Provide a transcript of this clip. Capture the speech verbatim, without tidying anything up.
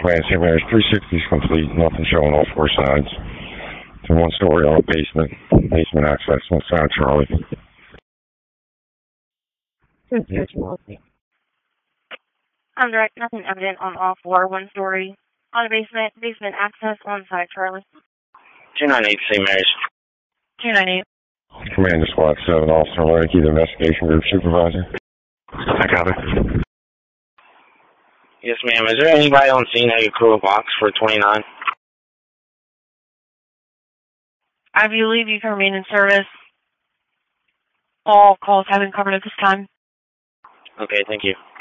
Command Saint Mary's three sixty is complete. Nothing showing all four sides. It's a one-story on basement. Basement access. One side, Charlie. I'm direct. Nothing evident on all four. One story on the basement. Basement access. One side, Charlie. two nine eight Saint Mary's. two nine eight. Commander Squad seven, Officer Lenke, the investigation group supervisor. I got it. Yes, ma'am. Is there anybody on scene that could crew a box for twenty-nine? I believe you can remain in service. All calls have been covered at this time. Okay, thank you.